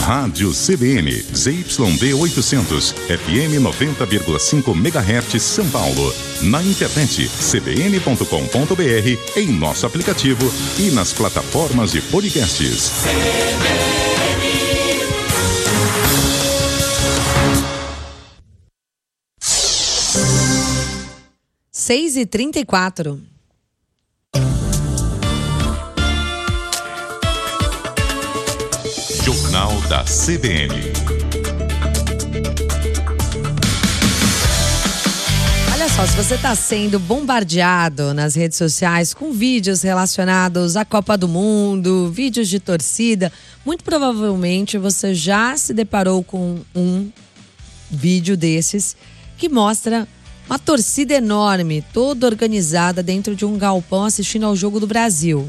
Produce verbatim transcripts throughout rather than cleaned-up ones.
Rádio C B N, Z Y D oitocentos, F M noventa vírgula cinco megahertz, São Paulo. Na internet, c b n ponto com ponto b r, em nosso aplicativo e nas plataformas de podcasts. seis e trinta e quatro. Jornal da C B N. Olha só, se você está sendo bombardeado nas redes sociais com vídeos relacionados à Copa do Mundo, vídeos de torcida, muito provavelmente você já se deparou com um vídeo desses que mostra uma torcida enorme, toda organizada dentro de um galpão assistindo ao jogo do Brasil.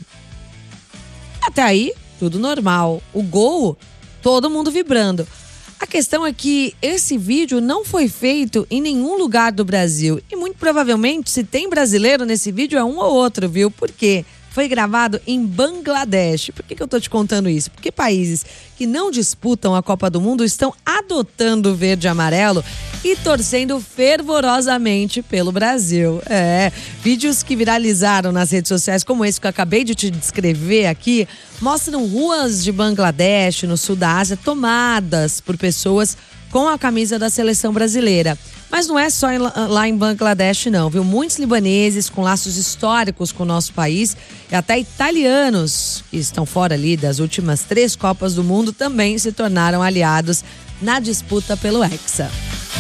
Até aí, tudo normal. O gol, todo mundo vibrando. A questão é que esse vídeo não foi feito em nenhum lugar do Brasil. E muito provavelmente, se tem brasileiro nesse vídeo, é um ou outro, viu? Por quê? Foi gravado em Bangladesh. Por que que eu tô te contando isso? Porque países que não disputam a Copa do Mundo estão adotando o verde e amarelo e torcendo fervorosamente pelo Brasil. É, vídeos que viralizaram nas redes sociais, como esse que eu acabei de te descrever aqui, mostram ruas de Bangladesh, no sul da Ásia, tomadas por pessoas com a camisa da seleção brasileira. Mas não é só lá em Bangladesh não, viu? Muitos libaneses com laços históricos com o nosso país e até italianos que estão fora ali das últimas três Copas do Mundo também se tornaram aliados na disputa pelo Hexa.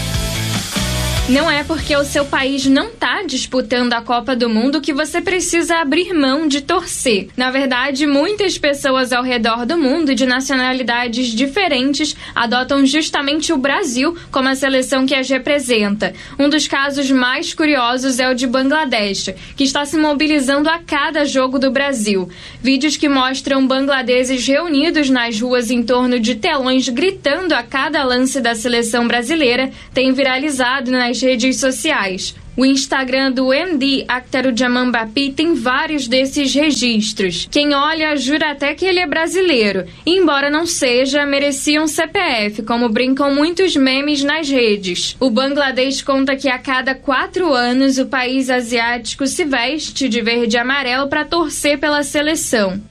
Não é porque o seu país não está disputando a Copa do Mundo que você precisa abrir mão de torcer. Na verdade, muitas pessoas ao redor do mundo de nacionalidades diferentes adotam justamente o Brasil como a seleção que as representa. Um dos casos mais curiosos é o de Bangladesh, que está se mobilizando a cada jogo do Brasil. Vídeos que mostram bangladeses reunidos nas ruas em torno de telões gritando a cada lance da seleção brasileira têm viralizado nas redes sociais. O Instagram do M D Akhtarujaman Bappi tem vários desses registros. Quem olha jura até que ele é brasileiro. E, embora não seja, merecia um C P F, como brincam muitos memes nas redes. O Bangladesh conta que a cada quatro anos o país asiático se veste de verde e amarelo para torcer pela seleção.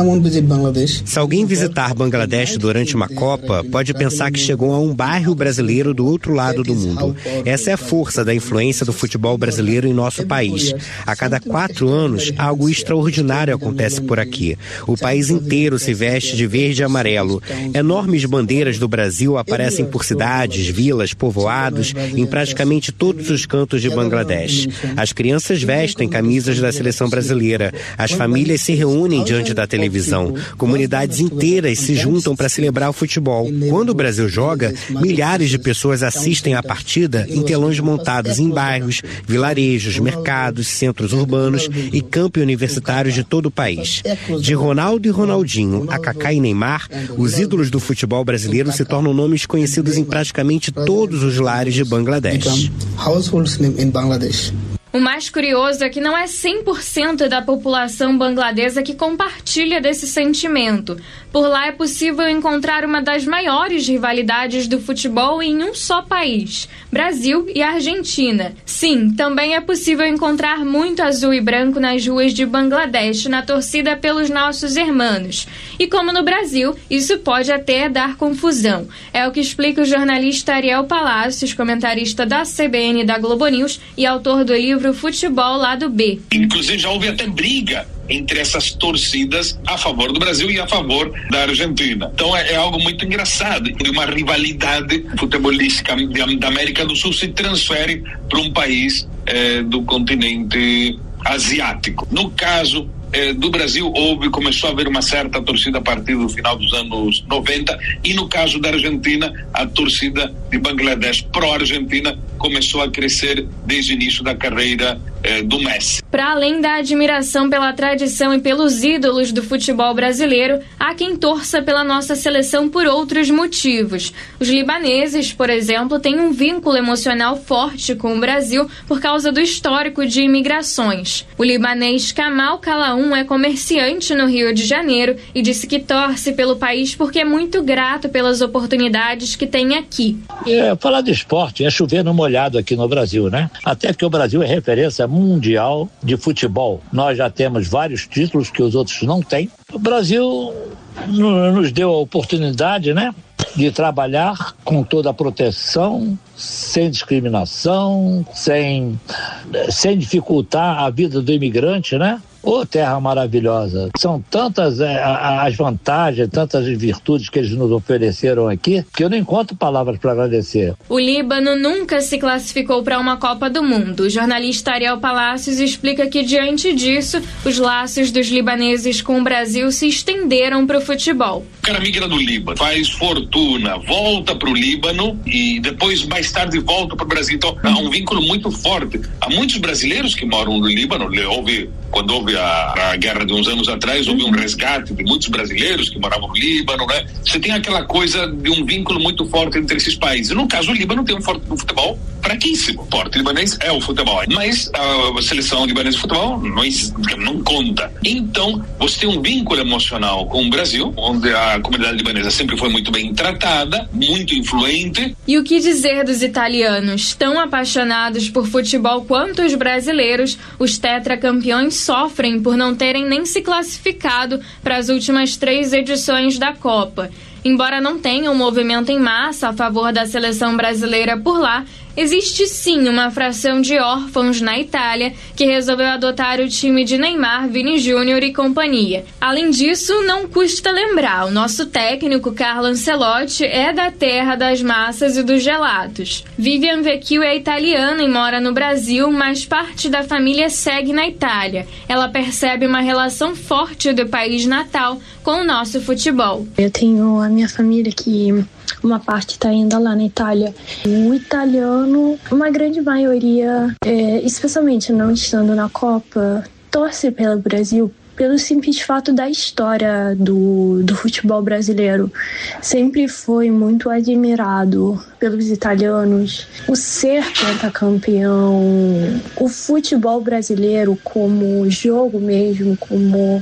Se alguém visitar Bangladesh durante uma Copa, pode pensar que chegou a um bairro brasileiro do outro lado do mundo. Essa é a força da influência do futebol brasileiro em nosso país. A cada quatro anos, algo extraordinário acontece por aqui. O país inteiro se veste de verde e amarelo. Enormes bandeiras do Brasil aparecem por cidades, vilas, povoados, em praticamente todos os cantos de Bangladesh. As crianças vestem camisas da seleção brasileira. As famílias se reúnem diante da televisão. Comunidades inteiras se juntam para celebrar o futebol. Quando o Brasil joga, milhares de pessoas assistem à partida em telões montados em bairros, vilarejos, mercados, centros urbanos e campi universitários de todo o país. De Ronaldo e Ronaldinho a Kaká e Neymar, os ídolos do futebol brasileiro se tornam nomes conhecidos em praticamente todos os lares de Bangladesh. O mais curioso é que não é cem por cento da população bangladesa que compartilha desse sentimento. Por lá é possível encontrar uma das maiores rivalidades do futebol em um só país, Brasil e Argentina. Sim, também é possível encontrar muito azul e branco nas ruas de Bangladesh na torcida pelos nossos irmãos. E como no Brasil, isso pode até dar confusão. É o que explica o jornalista Ariel Palacios, comentarista da C B N e da Globo News e autor do livro Futebol Lado B. Inclusive já houve até briga entre essas torcidas a favor do Brasil e a favor da Argentina. Então é, é algo muito engraçado. Uma rivalidade futebolística da América do Sul se transfere para um país eh, do continente asiático. No caso eh, do Brasil, houve, começou a haver uma certa torcida a partir do final dos anos noventa, e no caso da Argentina, a torcida de Bangladesh pró-Argentina começou a crescer desde o início da carreira eh, do Messi. Para além da admiração pela tradição e pelos ídolos do futebol brasileiro, há quem torça pela nossa seleção por outros motivos. Os libaneses, por exemplo, têm um vínculo emocional forte com o Brasil por causa do histórico de imigrações. O libanês Kamal Kalaoum é comerciante no Rio de Janeiro e disse que torce pelo país porque é muito grato pelas oportunidades que tem aqui. É, falar de esporte é chover no molhado aqui no Brasil, né? Até que o Brasil é referência mundial de futebol. Nós já temos vários títulos que os outros não têm. O Brasil nos deu a oportunidade, né, de trabalhar com toda a proteção, sem discriminação, sem, sem dificultar a vida do imigrante, né? Ô, terra maravilhosa. São tantas é, as vantagens, tantas virtudes que eles nos ofereceram aqui, que eu não encontro palavras para agradecer. O Líbano nunca se classificou para uma Copa do Mundo. O jornalista Ariel Palacios explica que, diante disso, os laços dos libaneses com o Brasil se estenderam para o futebol. O cara migra do Líbano, faz fortuna, volta para o Líbano e depois, mais tarde, volta para o Brasil. Então, há um vínculo muito forte. Há muitos brasileiros que moram no Líbano. Houve, quando houve A, a guerra de uns anos atrás, houve um resgate de muitos brasileiros que moravam no Líbano, né? Você tem aquela coisa de um vínculo muito forte entre esses países. No caso, o Líbano tem um, for, um futebol fraquíssimo. O forte libanês é o futebol, mas a seleção libanesa de futebol não, não conta. Então, você tem um vínculo emocional com o Brasil, onde a comunidade libanesa sempre foi muito bem tratada, muito influente. E o que dizer dos italianos? Tão apaixonados por futebol quanto os brasileiros, os tetracampeões sofrem por não terem nem se classificado para as últimas três edições da Copa. Embora não tenha um movimento em massa a favor da seleção brasileira por lá, existe sim uma fração de órfãos na Itália que resolveu adotar o time de Neymar, Vini Júnior e companhia. Além disso, não custa lembrar, o nosso técnico Carlo Ancelotti é da terra das massas e dos gelatos. Vivian Vecchio é italiana e mora no Brasil, mas parte da família segue na Itália. Ela percebe uma relação forte do país natal com o nosso futebol. Eu tenho a minha família que uma parte está ainda lá na Itália. O italiano, uma grande maioria, é, especialmente não estando na Copa, torce pelo Brasil pelo simples fato da história do, do futebol brasileiro. Sempre foi muito admirado pelos italianos. O ser pentacampeão, o futebol brasileiro como jogo mesmo, como